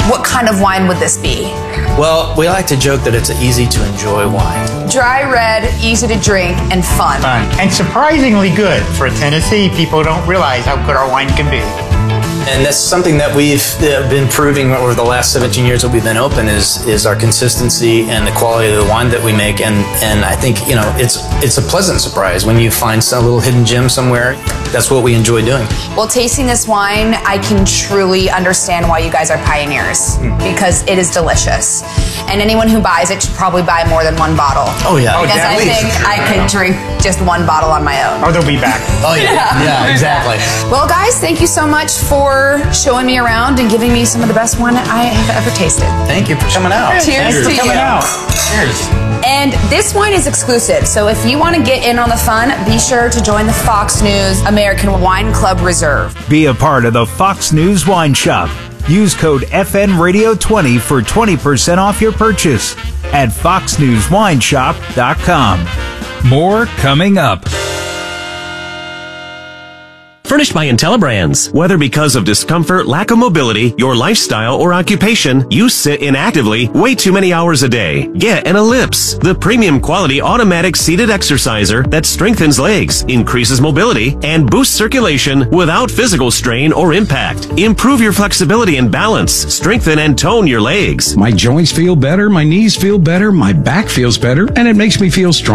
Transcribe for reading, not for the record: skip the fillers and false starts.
what kind of wine would this be? Well, we like to joke that it's an easy to enjoy wine. Dry red, easy to drink, and fun. And surprisingly good. For Tennessee, people don't realize how good our wine can be. And that's something that we've been proving over the last 17 years that we've been open is our consistency and the quality of the wine that we make. And I think, it's a pleasant surprise when you find some little hidden gem somewhere. That's what we enjoy doing. Well, tasting this wine, I can truly understand why you guys are pioneers, because it is delicious. And anyone who buys it should probably buy more than one bottle. Oh, yeah. Because I think I could drink just one bottle on my own. Or they'll be back. Oh, yeah. Yeah, exactly. Well, guys, thank you so much for showing me around and giving me some of the best wine I have ever tasted. Thank you for coming out. Cheers to you. Cheers. And this wine is exclusive, so if you want to get in on the fun, be sure to join the Fox News American Wine Club Reserve. Be a part of the Fox News Wine Shop. Use code FNRadio20 for 20% off your purchase at foxnewswineshop.com. More coming up. Furnished by IntelliBrands. Whether because of discomfort, lack of mobility, your lifestyle, or occupation, you sit inactively way too many hours a day. Get an Ellipse, the premium quality automatic seated exerciser that strengthens legs, increases mobility, and boosts circulation without physical strain or impact. Improve your flexibility and balance. Strengthen and tone your legs. My joints feel better, my knees feel better, my back feels better, and it makes me feel strong.